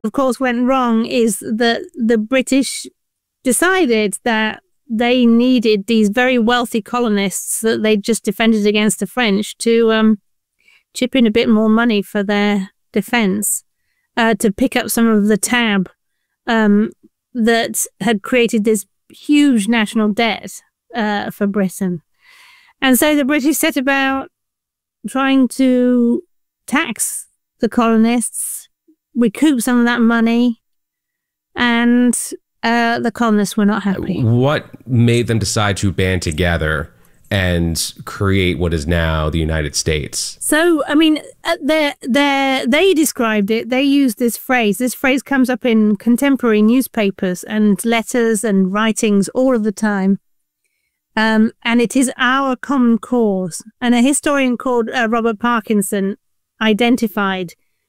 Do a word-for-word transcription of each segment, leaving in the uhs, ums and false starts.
of course, went wrong is that the British decided that they needed these very wealthy colonists that they'd just defended against the French to um, chip in a bit more money for their defense, uh, to pick up some of the tab um, that had created this huge national debt uh, for Britain. And so the British set about trying to tax the colonists, recoup some of that money, and uh, the colonists were not happy. What made them decide to band together and create what is now the United States? So, I mean, they they described it. They used this phrase. This phrase comes up in contemporary newspapers and letters and writings all of the time. Um, and it is our common cause. And a historian called uh, Robert Parkinson identified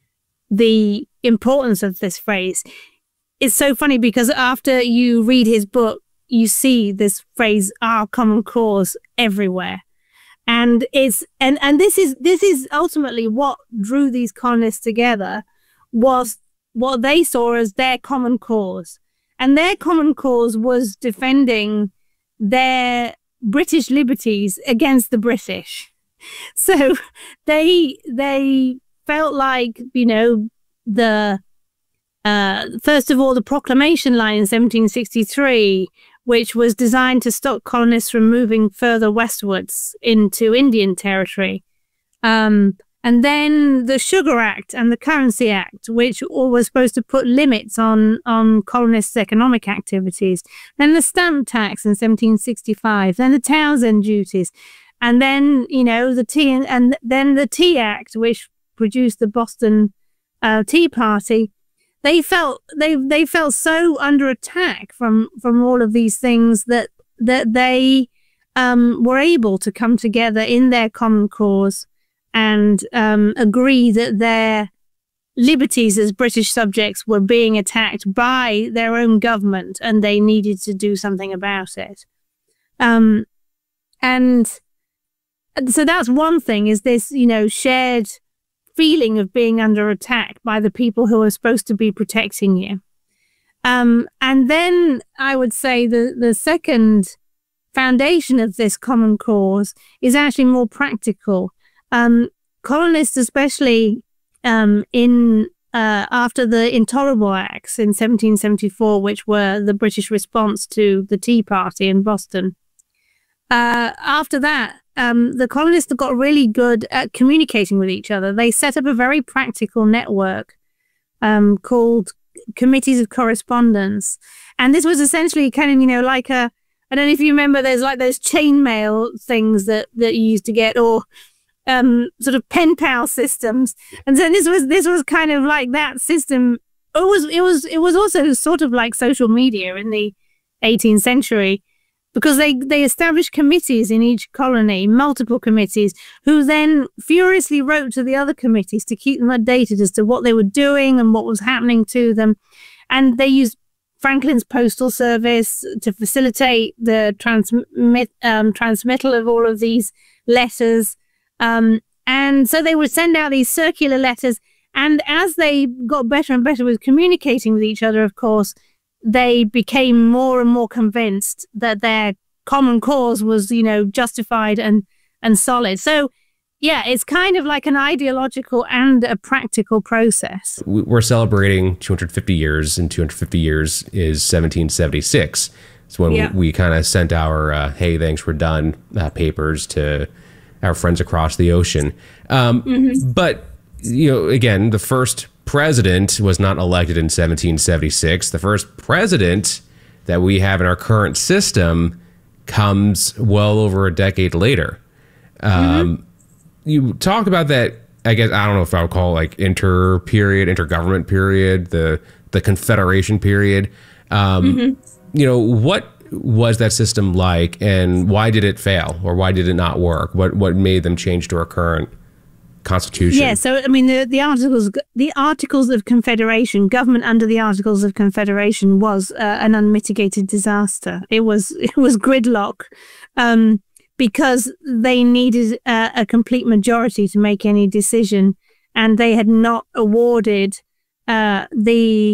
the importance of this phrase. It's so funny because after you read his book, you see this phrase, our common cause, everywhere. And it's, and, and this is, this is ultimately what drew these colonists together, was what they saw as their common cause. And their common cause was defending their British liberties against the British. So they, they felt like, you know, the, uh, first of all, the proclamation line in seventeen sixty-three, which was designed to stop colonists from moving further westwards into Indian territory. Um, and then the Sugar Act and the Currency Act, which all were supposed to put limits on, on colonists' economic activities. Then the stamp tax in seventeen sixty-five, then the Townshend duties, and then, you know, the Tea, and then the Tea Act, which produced the Boston uh, Tea Party. They felt they they felt so under attack from from all of these things that that they um, were able to come together in their common cause and um, agree that their liberties as British subjects were being attacked by their own government, and they needed to do something about it. Um, and so that's one thing: is this, you know, shared feeling of being under attack by the people who are supposed to be protecting you. Um, and then I would say the, the second foundation of this common cause is actually more practical. Um, colonists, especially um, in uh, after the Intolerable Acts in seventeen seventy-four, which were the British response to the Tea Party in Boston, uh, after that, Um, the colonists got really good at communicating with each other. They set up a very practical network um, called Committees of Correspondence. And this was essentially kind of, you know, like a, I don't know if you remember, there's like those chainmail things that, that you used to get, or um, sort of pen pal systems. And so this was, this was kind of like that system. It was, it was, it was also sort of like social media in the eighteenth century. Because they, they established committees in each colony, multiple committees, who then furiously wrote to the other committees to keep them updated as to what they were doing and what was happening to them. And they used Franklin's postal service to facilitate the transmit, um, transmittal of all of these letters. Um, and so they would send out these circular letters. And as they got better and better with communicating with each other, of course, they became more and more convinced that their common cause was, you know, justified and, and solid. So, yeah, it's kind of like an ideological and a practical process. We're celebrating two hundred fifty years, and two hundred fifty years is seventeen seventy-six. It's when yeah. we, we kind of sent our, uh, hey, thanks, we're done uh, papers to our friends across the ocean. Um, mm-hmm. But, you know, again, the first president was not elected in seventeen seventy-six. The first president that we have in our current system comes well over a decade later. Um, mm-hmm. You talk about that, I guess, I don't know if I would call it like inter-period, intergovernment period, the, the Confederation period. Um, mm-hmm. You know, what was that system like, and why did it fail, or why did it not work? What, what made them change to our current Constitution? Yeah, so I mean, the, the articles, the Articles of Confederation, government under the Articles of Confederation was uh, an unmitigated disaster. It was it was gridlock, um, because they needed a, a complete majority to make any decision, and they had not awarded uh, the